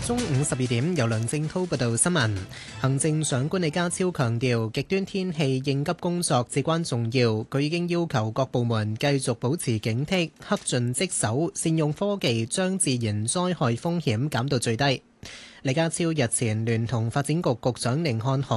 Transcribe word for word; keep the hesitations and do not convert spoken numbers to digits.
中午十二點，由梁正滔報道新聞。行政長官李家超強調，極端天氣應急工作至關重要。佢已經要求各部門繼續保持警惕，恪盡職守，善用科技，將自然災害風險減到最低。李家超日前聯同發展局局長甯漢豪